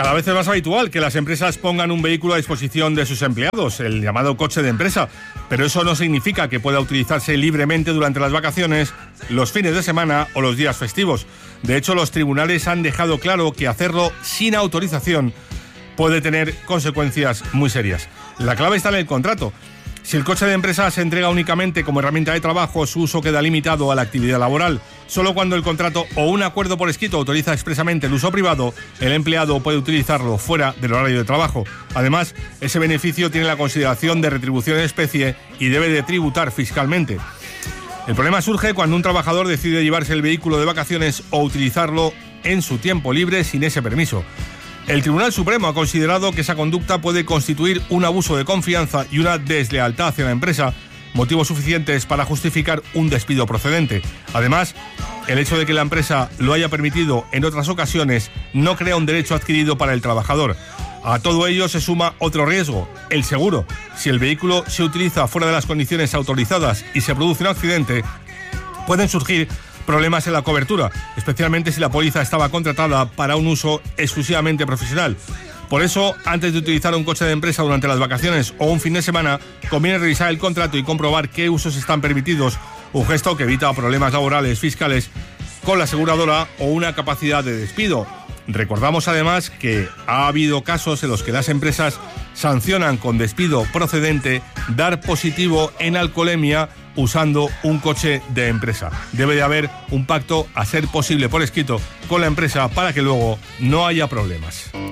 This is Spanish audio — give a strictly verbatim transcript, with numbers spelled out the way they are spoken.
Cada vez es más habitual que las empresas pongan un vehículo a disposición de sus empleados, el llamado coche de empresa, pero eso no significa que pueda utilizarse libremente durante las vacaciones, los fines de semana o los días festivos. De hecho, los tribunales han dejado claro que hacerlo sin autorización puede tener consecuencias muy serias. La clave está en el contrato. Si el coche de empresa se entrega únicamente como herramienta de trabajo, su uso queda limitado a la actividad laboral. Solo cuando el contrato o un acuerdo por escrito autoriza expresamente el uso privado, el empleado puede utilizarlo fuera del horario de trabajo. Además, ese beneficio tiene la consideración de retribución en especie y debe de tributar fiscalmente. El problema surge cuando un trabajador decide llevarse el vehículo de vacaciones o utilizarlo en su tiempo libre sin ese permiso. El Tribunal Supremo ha considerado que esa conducta puede constituir un abuso de confianza y una deslealtad hacia la empresa, motivos suficientes para justificar un despido procedente. Además, el hecho de que la empresa lo haya permitido en otras ocasiones no crea un derecho adquirido para el trabajador. A todo ello se suma otro riesgo, el seguro. Si el vehículo se utiliza fuera de las condiciones autorizadas y se produce un accidente, pueden surgir problemas en la cobertura, especialmente si la póliza estaba contratada para un uso exclusivamente profesional. Por eso, antes de utilizar un coche de empresa durante las vacaciones o un fin de semana, conviene revisar el contrato y comprobar qué usos están permitidos, un gesto que evita problemas laborales, fiscales, con la aseguradora o una capacidad de despido. Recordamos además que ha habido casos en los que las empresas sancionan con despido procedente dar positivo en alcoholemia usando un coche de empresa. Debe de haber un pacto, a ser posible por escrito, con la empresa para que luego no haya problemas.